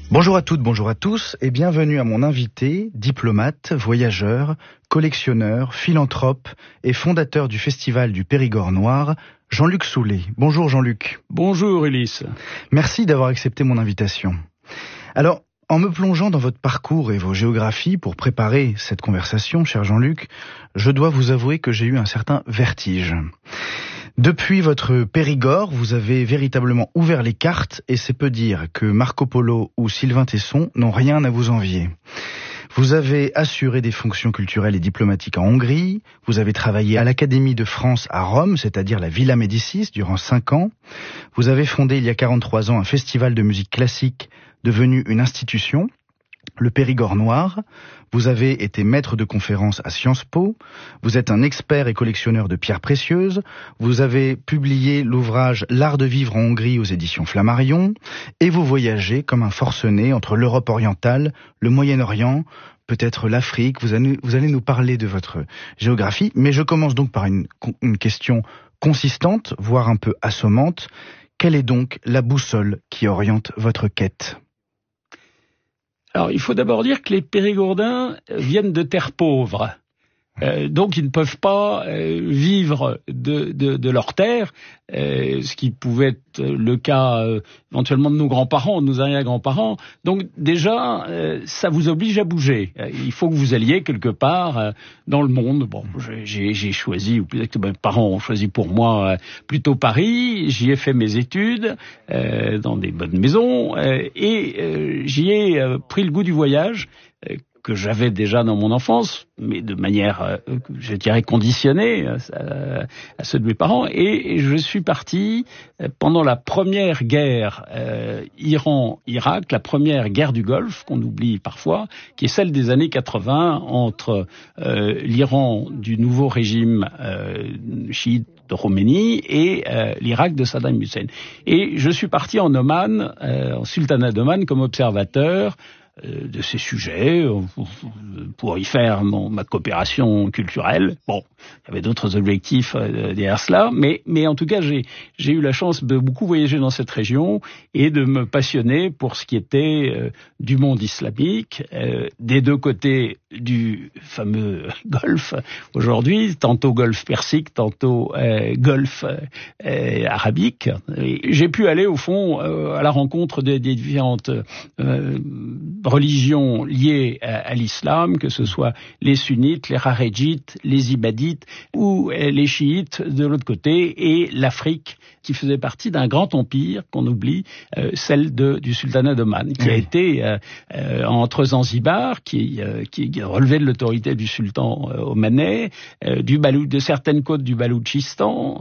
Bonjour à toutes, bonjour à tous et bienvenue à mon invité, diplomate, voyageur, collectionneur, philanthrope et fondateur du Festival du Périgord Noir, Jean-Luc Soulet. Bonjour Jean-Luc. Bonjour Ulysse. Merci d'avoir accepté mon invitation. Alors, en me plongeant dans votre parcours et vos géographies pour préparer cette conversation, cher Jean-Luc, je dois vous avouer que j'ai eu un certain vertige. Depuis votre Périgord, vous avez véritablement ouvert les cartes et c'est peu dire que Marco Polo ou Sylvain Tesson n'ont rien à vous envier. Vous avez assuré des fonctions culturelles et diplomatiques en Hongrie, vous avez travaillé à l'Académie de France à Rome, c'est-à-dire la Villa Médicis, durant 5 ans. Vous avez fondé il y a 43 ans un festival de musique classique devenu une institution, le Périgord Noir. Vous avez été maître de conférences à Sciences Po, vous êtes un expert et collectionneur de pierres précieuses, vous avez publié l'ouvrage L'art de vivre en Hongrie aux éditions Flammarion, et vous voyagez comme un forcené entre l'Europe orientale, le Moyen-Orient, peut-être l'Afrique. Vous allez nous parler de votre géographie, mais je commence donc par une question consistante, voire un peu assommante. Quelle est donc la boussole qui oriente votre quête ? Alors, il faut d'abord dire que les Périgourdins viennent de terres pauvres. Donc, ils ne peuvent pas vivre de leur terre, ce qui pouvait être le cas éventuellement de nos grands-parents, de nos arrière-grands-parents. Donc, déjà, ça vous oblige à bouger. Il faut que vous alliez quelque part dans le monde. Bon, j'ai choisi, ou peut-être que mes parents ont choisi pour moi plutôt Paris. J'y ai fait mes études dans des bonnes maisons et j'y ai pris le goût du voyage que j'avais déjà dans mon enfance, mais de manière, je dirais, conditionnée à ceux de mes parents. Et je suis parti pendant la première guerre Iran-Irak, la première guerre du Golfe, qu'on oublie parfois, qui est celle des années 80 entre l'Iran du nouveau régime chiite de Khomeini et l'Irak de Saddam Hussein. Et je suis parti en Oman, en sultanat d'Oman, comme observateur de ces sujets, pour y faire ma coopération culturelle. Bon, il y avait d'autres objectifs derrière cela, mais en tout cas, j'ai eu la chance de beaucoup voyager dans cette région et de me passionner pour ce qui était du monde islamique, des deux côtés du fameux Golfe aujourd'hui, tantôt Golfe Persique, tantôt Golfe arabique. Et j'ai pu aller au fond à la rencontre des différentes religions liées à l'islam, que ce soit les sunnites, les kharidjites, les ibadites ou les chiites de l'autre côté, et l'Afrique qui faisait partie d'un grand empire qu'on oublie, celle du sultanat d'Oman, qui a été entre Zanzibar, qui relevait de l'autorité du sultan omanais, de certaines côtes du Baloutchistan.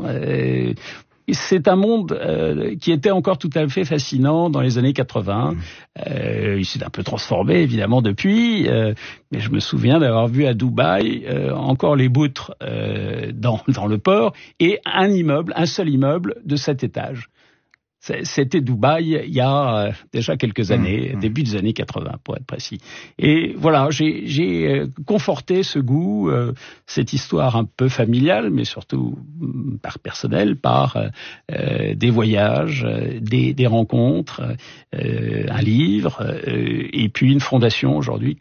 C'est un monde qui était encore tout à fait fascinant dans les années 80. Il s'est un peu transformé, évidemment, depuis. Mais je me souviens d'avoir vu à Dubaï encore les poutres dans le port et un seul immeuble de 7 étages. C'était Dubaï il y a déjà quelques années, début des années 80 pour être précis. Et voilà, j'ai conforté ce goût, cette histoire un peu familiale, mais surtout par personnel, par des voyages, des rencontres, un livre, et puis une fondation aujourd'hui